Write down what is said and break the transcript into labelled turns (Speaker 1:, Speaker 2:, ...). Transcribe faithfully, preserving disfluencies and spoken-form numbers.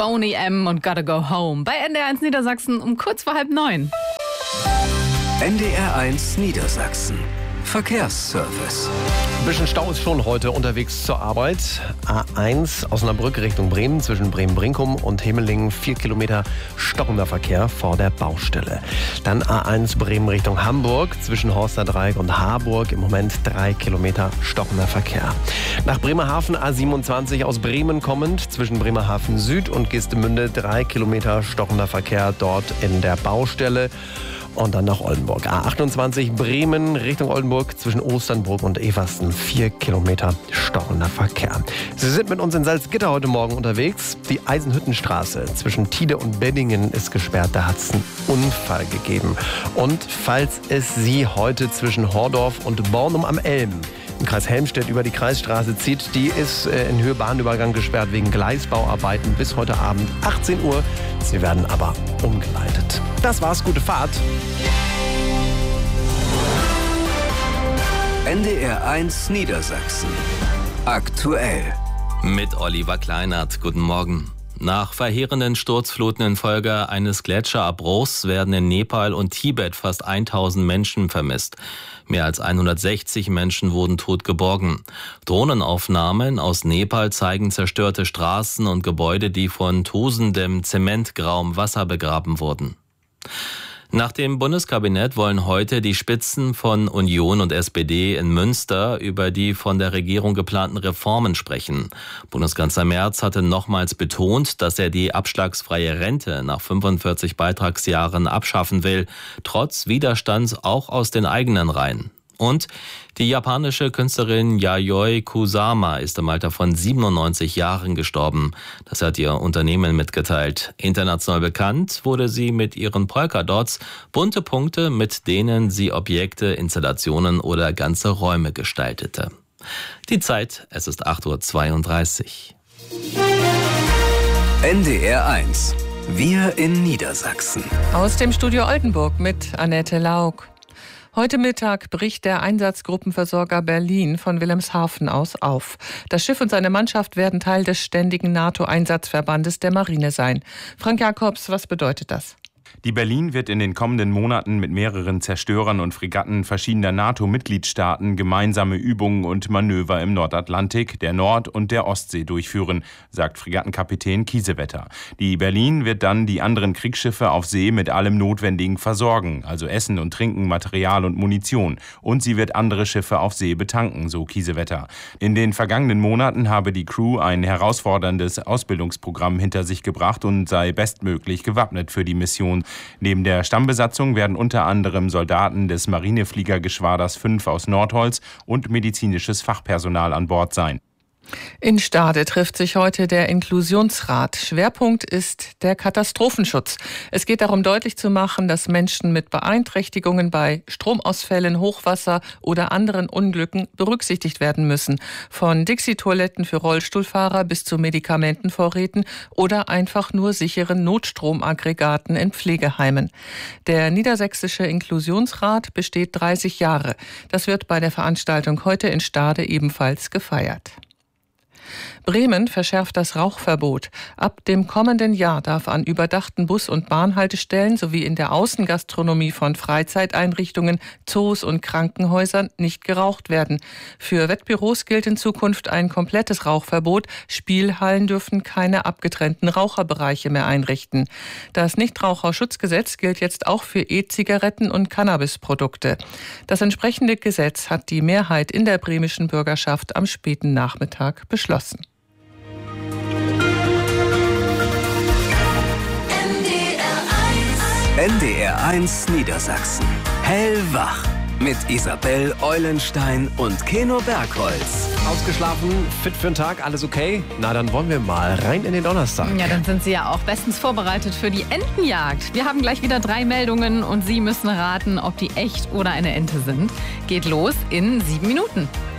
Speaker 1: Boney M. und Gotta Go Home bei N D R eins Niedersachsen um kurz vor halb neun.
Speaker 2: N D R eins Niedersachsen. Verkehrsservice.
Speaker 3: Ein bisschen Stau ist schon heute unterwegs zur Arbeit. A eins Osnabrück Richtung Bremen zwischen Bremen-Brinkum und Hemmelingen. Vier Kilometer stockender Verkehr vor der Baustelle. Dann A eins Bremen Richtung Hamburg zwischen Horsterdreieck und Harburg. Im Moment drei Kilometer stockender Verkehr. Nach Bremerhaven A siebenundzwanzig aus Bremen kommend zwischen Bremerhaven Süd und Geestemünde. Drei Kilometer stockender Verkehr dort in der Baustelle. Und dann nach Oldenburg. A achtundzwanzig Bremen Richtung Oldenburg zwischen Osternburg und Eversten. Vier Kilometer stockender Verkehr. Sie sind mit uns in Salzgitter heute Morgen unterwegs. Die Eisenhüttenstraße zwischen Tide und Beddingen ist gesperrt. Da hat es einen Unfall gegeben. Und falls es Sie heute zwischen Hordorf und Bornum am Elm im Kreis Helmstedt über die Kreisstraße zieht, die ist in Höhe Bahnübergang gesperrt wegen Gleisbauarbeiten bis heute Abend achtzehn Uhr. Sie werden aber umgeleitet. Das war's, gute Fahrt.
Speaker 2: N D R eins Niedersachsen. Aktuell.
Speaker 4: Mit Oliver Kleinert. Guten Morgen. Nach verheerenden Sturzfluten infolge eines Gletscherabbruchs werden in Nepal und Tibet fast tausend Menschen vermisst. Mehr als hundertsechzig Menschen wurden tot geborgen. Drohnenaufnahmen aus Nepal zeigen zerstörte Straßen und Gebäude, die von tosendem zementgrauem Wasser begraben wurden. Nach dem Bundeskabinett wollen heute die Spitzen von Union und S P D in Münster über die von der Regierung geplanten Reformen sprechen. Bundeskanzler Merz hatte nochmals betont, dass er die abschlagsfreie Rente nach fünfundvierzig Beitragsjahren abschaffen will, trotz Widerstands auch aus den eigenen Reihen. Und die japanische Künstlerin Yayoi Kusama ist im Alter von siebenundneunzig Jahren gestorben. Das hat ihr Unternehmen mitgeteilt. International bekannt wurde sie mit ihren Polkadots, bunte Punkte, mit denen sie Objekte, Installationen oder ganze Räume gestaltete. Die Zeit, es ist acht Uhr zweiunddreißig.
Speaker 2: N D R eins. Wir in Niedersachsen.
Speaker 5: Aus dem Studio Oldenburg mit Annette Lauk. Heute Mittag bricht der Einsatzgruppenversorger Berlin von Wilhelmshaven aus auf. Das Schiff und seine Mannschaft werden Teil des ständigen NATO-Einsatzverbandes der Marine sein. Frank Jakobs, was bedeutet das?
Speaker 6: Die Berlin wird in den kommenden Monaten mit mehreren Zerstörern und Fregatten verschiedener NATO-Mitgliedstaaten gemeinsame Übungen und Manöver im Nordatlantik, der Nord- und der Ostsee durchführen, sagt Fregattenkapitän Kiesewetter. Die Berlin wird dann die anderen Kriegsschiffe auf See mit allem Notwendigen versorgen, also Essen und Trinken, Material und Munition. Und sie wird andere Schiffe auf See betanken, so Kiesewetter. In den vergangenen Monaten habe die Crew ein herausforderndes Ausbildungsprogramm hinter sich gebracht und sei bestmöglich gewappnet für die Mission. Neben der Stammbesatzung werden unter anderem Soldaten des Marinefliegergeschwaders fünf aus Nordholz und medizinisches Fachpersonal an Bord sein.
Speaker 5: In Stade trifft sich heute der Inklusionsrat. Schwerpunkt ist der Katastrophenschutz. Es geht darum, deutlich zu machen, dass Menschen mit Beeinträchtigungen bei Stromausfällen, Hochwasser oder anderen Unglücken berücksichtigt werden müssen. Von Dixie-Toiletten für Rollstuhlfahrer bis zu Medikamentenvorräten oder einfach nur sicheren Notstromaggregaten in Pflegeheimen. Der Niedersächsische Inklusionsrat besteht dreißig Jahre. Das wird bei der Veranstaltung heute in Stade ebenfalls gefeiert. Bremen verschärft das Rauchverbot. Ab dem kommenden Jahr darf an überdachten Bus- und Bahnhaltestellen sowie in der Außengastronomie von Freizeiteinrichtungen, Zoos und Krankenhäusern nicht geraucht werden. Für Wettbüros gilt in Zukunft ein komplettes Rauchverbot. Spielhallen dürfen keine abgetrennten Raucherbereiche mehr einrichten. Das Nichtraucherschutzgesetz gilt jetzt auch für E-Zigaretten und Cannabisprodukte. Das entsprechende Gesetz hat die Mehrheit in der bremischen Bürgerschaft am späten Nachmittag beschlossen.
Speaker 2: N D R eins Niedersachsen. Hellwach. Mit Isabel Eulenstein und Keno Bergholz.
Speaker 3: Ausgeschlafen, fit für den Tag, alles okay? Na, dann wollen wir mal rein in den Donnerstag.
Speaker 1: Ja, dann sind Sie ja auch bestens vorbereitet für die Entenjagd. Wir haben gleich wieder drei Meldungen und Sie müssen raten, ob die echt oder eine Ente sind. Geht los in sieben Minuten.